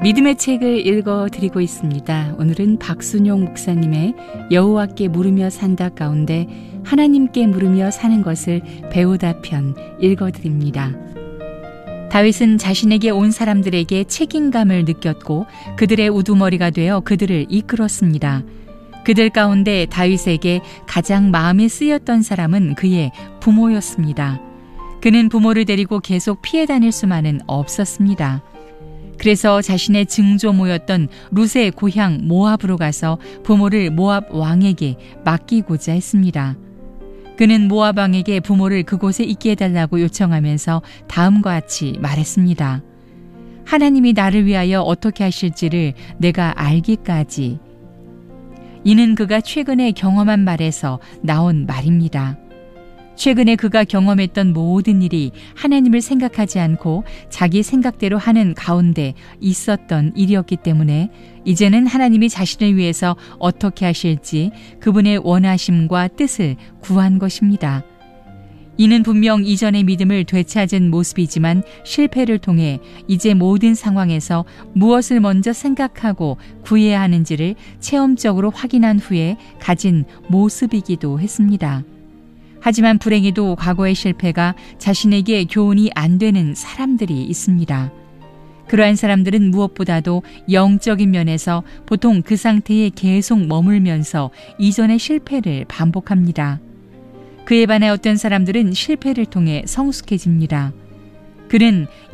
믿음의 책을 읽어드리고 있습니다. 오늘은 박순용 목사님의 여호와께 물으며 산다 가운데 하나님께 물으며 사는 것을 배우다 편 읽어드립니다. 다윗은 자신에게 온 사람들에게 책임감을 느꼈고 그들의 우두머리가 되어 그들을 이끌었습니다. 그들 가운데 다윗에게 가장 마음이 쓰였던 사람은 그의 부모였습니다. 그는 부모를 데리고 계속 피해 다닐 수만은 없었습니다. 그래서 자신의 증조모였던 룻의 고향 모압으로 가서 부모를 모압 왕에게 맡기고자 했습니다. 그는 모압 왕에게 부모를 그곳에 있게 해달라고 요청하면서 다음과 같이 말했습니다. 하나님이 나를 위하여 어떻게 하실지를 내가 알기까지. 이는 그가 최근에 경험한 말에서 나온 말입니다. 최근에 그가 경험했던 모든 일이 하나님을 생각하지 않고 자기 생각대로 하는 가운데 있었던 일이었기 때문에 이제는 하나님이 자신을 위해서 어떻게 하실지 그분의 원하심과 뜻을 구한 것입니다. 이는 분명 이전의 믿음을 되찾은 모습이지만 실패를 통해 이제 모든 상황에서 무엇을 먼저 생각하고 구해야 하는지를 체험적으로 확인한 후에 가진 모습이기도 했습니다. 하지만 불행히도 과거의 실패가 자신에게 교훈이 안 되는 사람들이 있습니다. 그러한 사람들은 무엇보다도 영적인 면에서 보통 그 상태에 계속 머물면서 이전의 실패를 반복합니다. 그에 반해 어떤 사람들은 실패를 통해 성숙해집니다. 그는